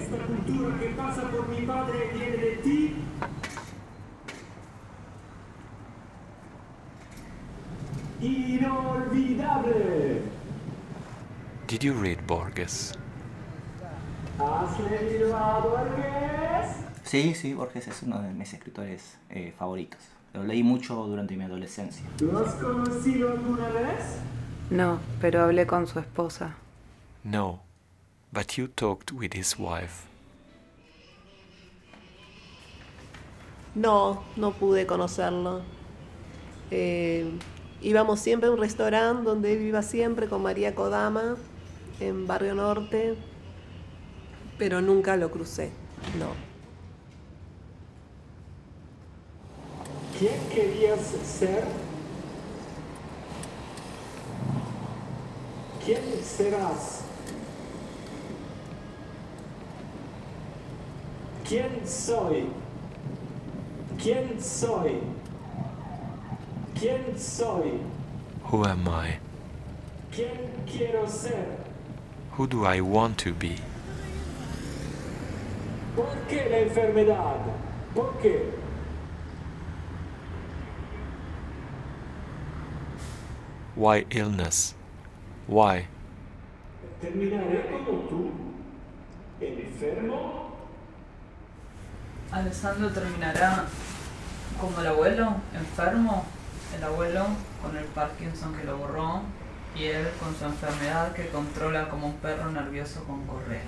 Esta cultura que pasa por mi padre viene de ti. Inolvidable. Did you read Borges? ¿Has leído a Borges? Sí, Borges es uno de mis escritores favoritos. Lo leí mucho durante mi adolescencia. ¿Lo has conocido alguna vez? No, pero hablé con su esposa. No, but you talked with his wife. No, no pude conocerlo. Íbamos siempre a un restaurante donde él iba siempre con María Kodama, en Barrio Norte, pero nunca lo crucé, no. ¿Quién querías ser? ¿Quién serás? ¿Quién soy? ¿Quién soy? ¿Quién soy? Who am I? ¿Quién quiero ser? Who do I want to be? ¿Por qué la enfermedad? ¿Por qué? Why illness? Why? ¿Terminaré como tú? ¿Enfermo? Alessandro terminará como el abuelo, enfermo, el abuelo con el Parkinson que lo borró y él con su enfermedad que controla como un perro nervioso con correa.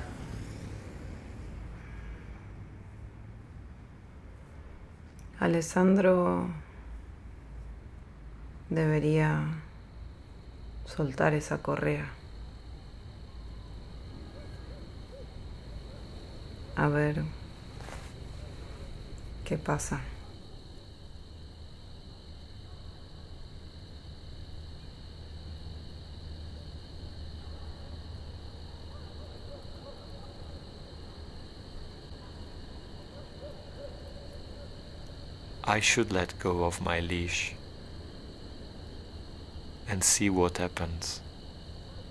Alessandro debería soltar esa correa. A ver qué pasa. I should let go of my leash and see what happens.